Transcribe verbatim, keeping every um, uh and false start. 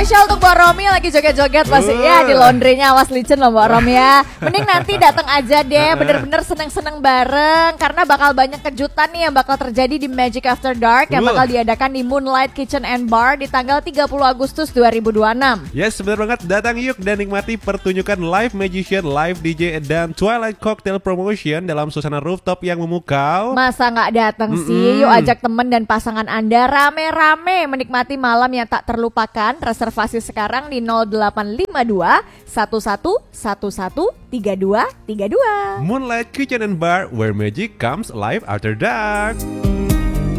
spesial untuk Mbak Romi yang lagi joget-joget pasti uh. ya di laundrynya. Awas licin loh Mbak Romi ya. Mending nanti datang aja deh, bener-bener seneng-seneng bareng karena bakal banyak kejutan nih yang bakal terjadi di Magic After Dark yang bakal diadakan di Moonlight Kitchen and Bar di tanggal tiga puluh Agustus dua ribu dua puluh enam. Yes, bener banget. Datang yuk dan nikmati pertunjukan live magician, live D J dan Twilight Cocktail Promotion dalam suasana rooftop yang memukau. Masa nggak datang mm-mm. sih? Yuk ajak temen dan pasangan Anda rame-rame menikmati malam yang tak terlupakan. Reservasi sekarang di nol delapan lima dua satu satu satu satu tiga dua tiga dua. Moonlight Kitchen and Bar, where magic comes alive after dark.